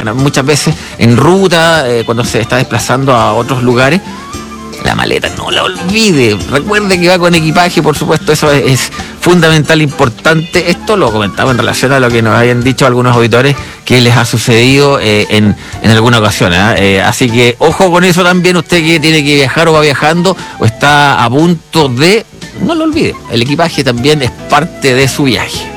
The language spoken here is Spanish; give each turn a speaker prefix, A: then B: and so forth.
A: bueno, muchas veces en ruta, cuando se está desplazando a otros lugares, la maleta no la olvide. Recuerde que va con equipaje, por supuesto, eso es fundamental, importante. Esto lo comentaba en relación a lo que nos habían dicho algunos auditores que les ha sucedido en alguna ocasión. Así que ojo con eso también, usted que tiene que viajar o va viajando o está a punto de, no lo olvide, el equipaje también es parte de su viaje.